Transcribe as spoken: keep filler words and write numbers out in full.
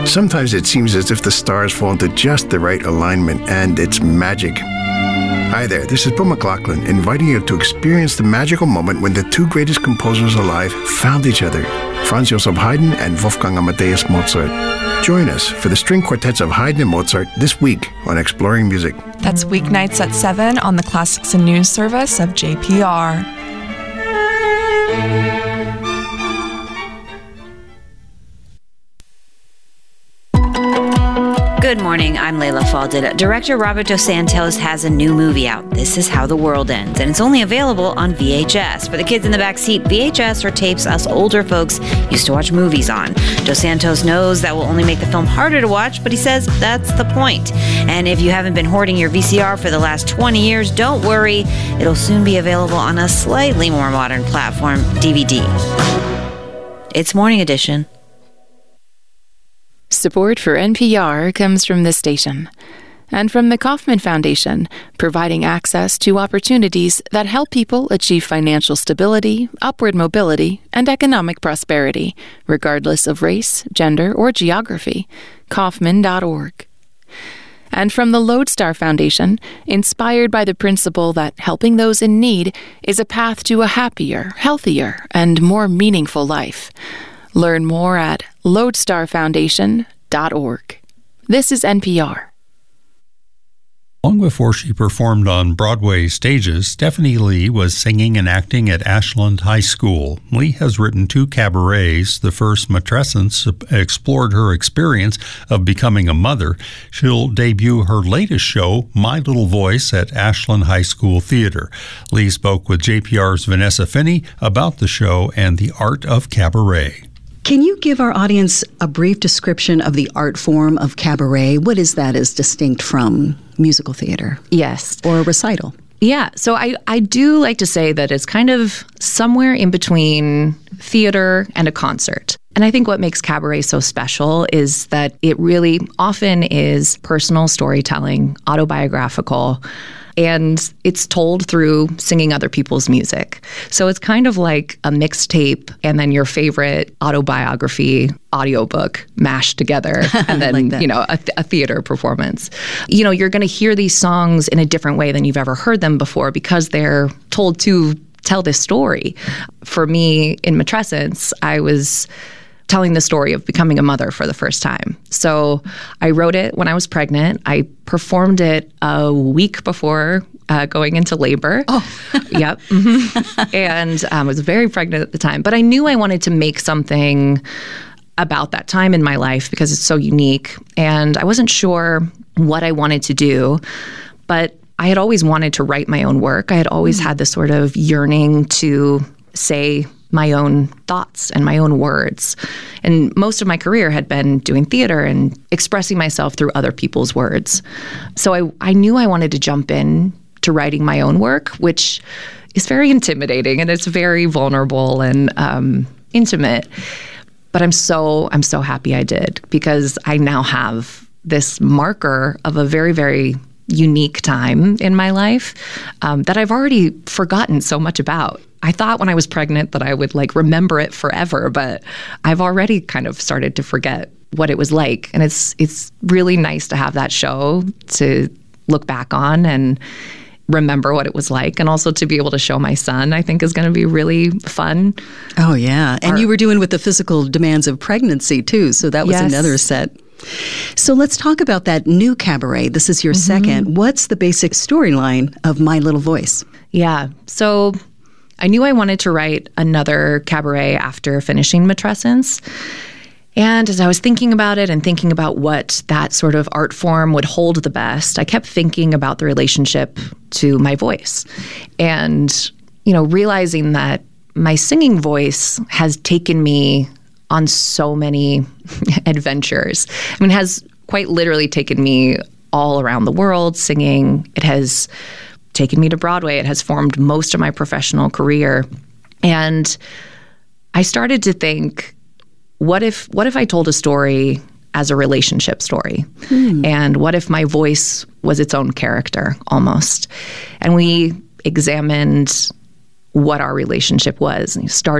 Sometimes it seems as if the stars fall into just the right alignment, and it's magic. Hi there, this is Bill McLaughlin, inviting you to experience the magical moment when the two greatest composers alive found each other, Franz Joseph Haydn and Wolfgang Amadeus Mozart. Join us for the string quartets of Haydn and Mozart this week on Exploring Music. That's weeknights at seven on the Classics and News service of J P R. Good morning, I'm Layla Falded. Director Robert Dos Santos has a new movie out, This Is How the World Ends, and it's only available on V H S. For the kids in the back seat, V H S are tapes us older folks used to watch movies on. Dos Santos knows that will only make the film harder to watch, but he says that's the point. And if you haven't been hoarding your V C R for the last twenty years, don't worry. It'll soon be available on a slightly more modern platform, D V D. It's Morning Edition. Support for N P R comes from this station and from the Kauffman Foundation, providing access to opportunities that help people achieve financial stability, upward mobility, and economic prosperity, regardless of race, gender, or geography. Kauffman dot org. And from the Lodestar Foundation, inspired by the principle that helping those in need is a path to a happier, healthier, and more meaningful life. Learn more at lodestar foundation dot org. This is N P R. Long before she performed on Broadway stages, Stephanie Lee was singing and acting at Ashland High School. Lee has written two cabarets. The first, Matrescence, explored her experience of becoming a mother. She'll debut her latest show, My Little Voice, at Ashland High School Theater. Lee spoke with J P R's Vanessa Finney about the show and the art of cabaret. Can you give our audience a brief description of the art form of cabaret? What is that as distinct from musical theater? Yes. Or a recital? Yeah. So I, I do like to say that it's kind of somewhere in between theater and a concert. And I think what makes cabaret so special is that it really often is personal storytelling, autobiographical, and it's told through singing other people's music. So it's kind of like a mixtape and then your favorite autobiography audiobook mashed together and then, like you know, a, th- a theater performance. You know, you're going to hear these songs in a different way than you've ever heard them before because they're told to tell this story. For me, in Matrescence, I was telling the story of becoming a mother for the first time. So I wrote it when I was pregnant. I performed it a week before uh, going into labor. Oh. Yep. Mm-hmm. And um, I was very pregnant at the time. But I knew I wanted to make something about that time in my life because it's so unique. And I wasn't sure what I wanted to do, but I had always wanted to write my own work. I had always mm. had this sort of yearning to say my own thoughts and my own words. And most of my career had been doing theater and expressing myself through other people's words. So I, I knew I wanted to jump in to writing my own work, which is very intimidating and it's very vulnerable and um, intimate. But I'm so, I'm so happy I did because I now have this marker of a very, very unique time in my life um, that I've already forgotten so much about. I thought when I was pregnant that I would like remember it forever, but I've already kind of started to forget what it was like. And it's it's really nice to have that show to look back on and remember what it was like. And also to be able to show my son, I think is going to be really fun. Oh, yeah. And Our, you were doing with the physical demands of pregnancy, too. So that was yes. another set. So let's talk about that new cabaret. This is your mm-hmm. second. What's the basic storyline of My Little Voice? Yeah. So I knew I wanted to write another cabaret after finishing Matrescence. And as I was thinking about it and thinking about what that sort of art form would hold the best, I kept thinking about the relationship to my voice. And, you know, realizing that my singing voice has taken me on so many adventures. I mean, it has quite literally taken me all around the world singing. It has taken me to Broadway. It has formed most of my professional career. And I started to think, what if what if I told a story as a relationship story? Hmm. And what if my voice was its own character almost? And we examined what our relationship was. And started